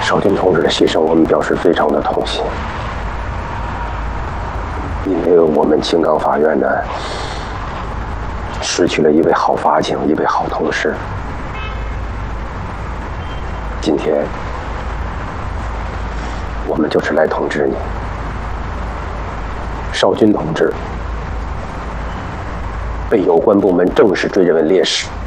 少军同志的牺牲，我们表示非常的痛心，因为我们青冈法院呢，失去了一位好法警，一位好同事。今天，我们就是来通知你，少军同志被有关部门正式追认为烈士。